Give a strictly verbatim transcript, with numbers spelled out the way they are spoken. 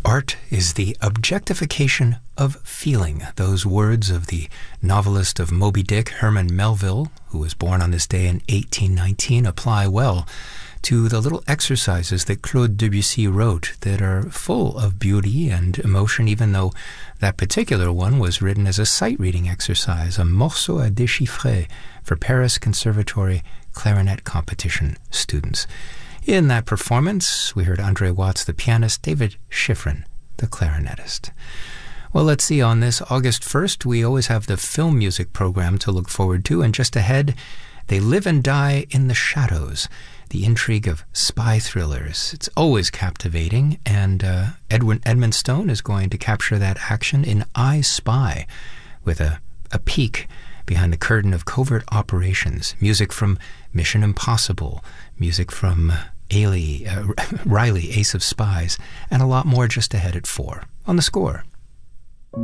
Art is the objectification of feeling. Those words of the novelist of Moby Dick, Herman Melville, who was born on this day in eighteen nineteen, apply well to the little exercises that Claude Debussy wrote that are full of beauty and emotion, even though that particular one was written as a sight-reading exercise, a morceau à déchiffrer for Paris Conservatory clarinet competition students. In that performance, we heard Andre Watts, the pianist, David Schifrin, the clarinetist. Well, let's see, on this August first, we always have the film music program to look forward to, and just ahead, They Live and Die in the Shadows, the intrigue of spy thrillers. It's always captivating, and uh, Edwin Edmund Stone is going to capture that action in I Spy, with a, a peek behind the curtain of covert operations, music from Mission Impossible, music from Ailey, uh, Riley, Ace of Spies, and a lot more just ahead at four on The Score.